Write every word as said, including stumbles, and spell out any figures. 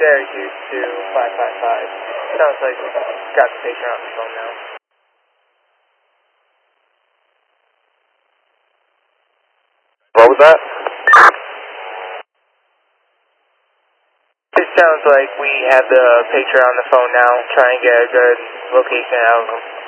Syracuse to five five five. Sounds like we got the patient on the phone now. What was that? It sounds like we have the patient on the phone now, trying to get a good location out of him.